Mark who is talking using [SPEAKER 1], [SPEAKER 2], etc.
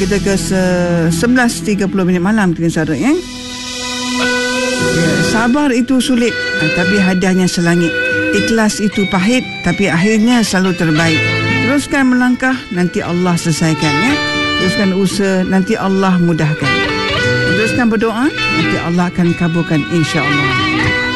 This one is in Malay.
[SPEAKER 1] Kita ke 11.30 malam kita saudara ya. Sabar itu sulit, tapi hadiahnya selangit. Ikhlas itu pahit, tapi akhirnya selalu terbaik. Teruskan melangkah, nanti Allah selesaikan ya. Teruskan usaha, nanti Allah mudahkan. Teruskan berdoa, nanti Allah akan kabulkan insya-Allah.